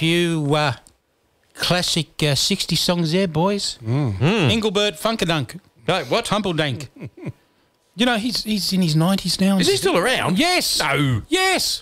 few classic 60 songs there, boys. Engelbert Funkadunk. No, what? Humpeldank. You know, he's in his 90s now. Is he still around? Yes. No. Yes.